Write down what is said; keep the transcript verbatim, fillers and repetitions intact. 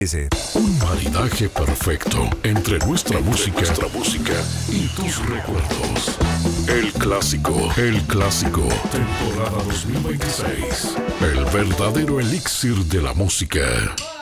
Ese. Un maridaje perfecto entre nuestra entre música, nuestra música y tus recuerdos. El clásico, el clásico, temporada dos mil veintiséis. El verdadero elixir de la música.